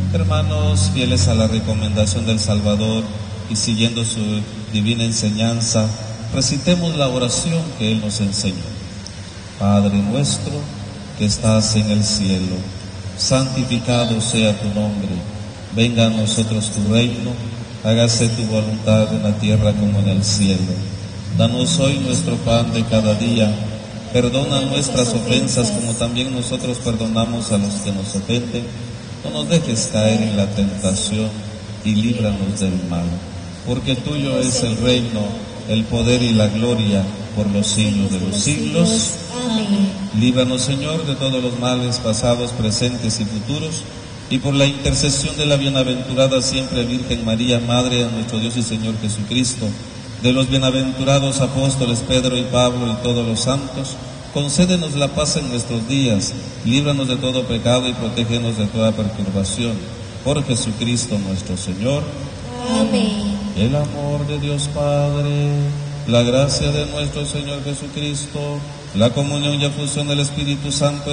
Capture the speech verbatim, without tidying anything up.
Hermanos, fieles a la recomendación del Salvador y siguiendo su divina enseñanza, recitemos la oración que Él nos enseñó. Padre nuestro que estás en el cielo, santificado sea tu nombre. Venga a nosotros tu reino, hágase tu voluntad en la tierra como en el cielo. Danos hoy nuestro pan de cada día. Perdona nuestras ofensas como también nosotros perdonamos a los que nos ofenden. No nos dejes caer en la tentación y líbranos del mal. Porque tuyo es el reino, el poder y la gloria por los siglos de los siglos. Amén. Líbranos, Señor, de todos los males pasados, presentes y futuros, y por la intercesión de la bienaventurada siempre Virgen María, Madre de nuestro Dios y Señor Jesucristo, de los bienaventurados apóstoles Pedro y Pablo y todos los santos, concédenos la paz en nuestros días, líbranos de todo pecado y protégenos de toda perturbación. Por Jesucristo nuestro Señor. Amén. El amor de Dios Padre, la gracia de nuestro Señor Jesucristo, la comunión y efusión del Espíritu Santo